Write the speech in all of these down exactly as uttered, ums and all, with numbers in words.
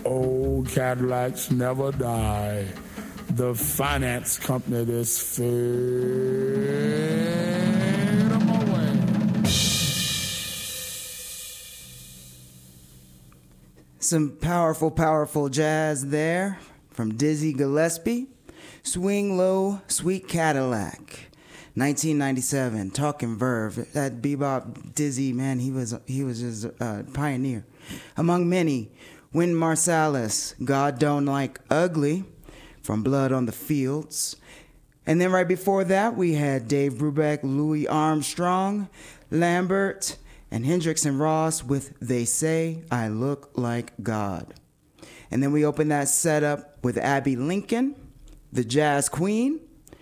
old Cadillacs never die. The finance company that's fade 'em away. Some powerful, powerful jazz there from Dizzy Gillespie. Swing Low, Sweet Cadillac. nineteen ninety-seven, Talking Verve. That bebop Dizzy, man, he was he was just a pioneer. Among many, Wynton Marsalis, God Don't Like Ugly, from Blood on the Fields. And then right before that, we had Dave Brubeck, Louis Armstrong, Lambert, and Hendrix and Ross with They Say I Look Like God. And then we opened that set up with Abby Lincoln, the Jazz Queen,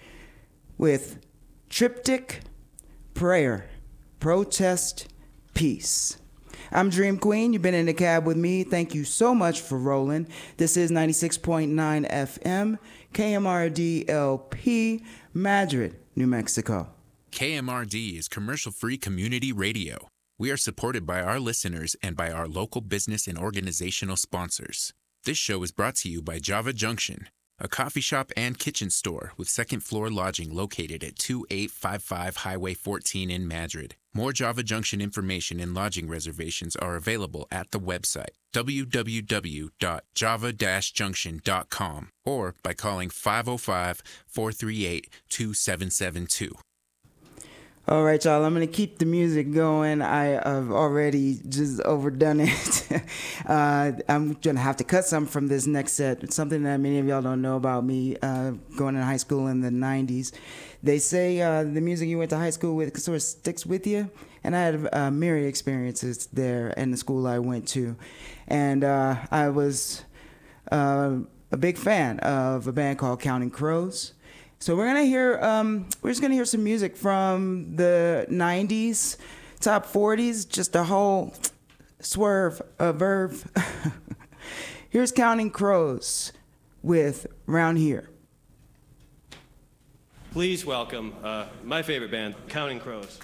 with Triptych, Prayer, Protest, Peace. I'm Dream Queen. You've been in the cab with me. Thank you so much for rolling. This is ninety-six point nine F M, K M R D L P, Madrid, New Mexico. K M R D is commercial-free community radio. We are supported by our listeners and by our local business and organizational sponsors. This show is brought to you by Java Junction, a coffee shop and kitchen store with second-floor lodging located at twenty-eight fifty-five Highway fourteen in Madrid. More Java Junction information and lodging reservations are available at the website w w w dot java dash junction dot com or by calling five oh five, four three eight, two seven seven two. All right, y'all, I'm going to keep the music going. I have already just overdone it. uh, I'm going to have to cut some from this next set. It's something that many of y'all don't know about me uh, going to high school in the nineties. They say uh, the music you went to high school with sort of sticks with you. And I had uh, myriad experiences there in the school I went to. And uh, I was uh, a big fan of a band called Counting Crows. So we're gonna hear, um, we're just gonna hear some music from the nineties, top forties, just a whole swerve, a verve. Here's Counting Crows with Round Here. Please welcome uh, my favorite band, Counting Crows.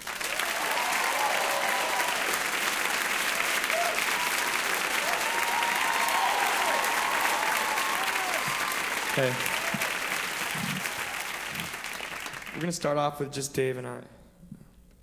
Hey. We're going to start off with just Dave and I.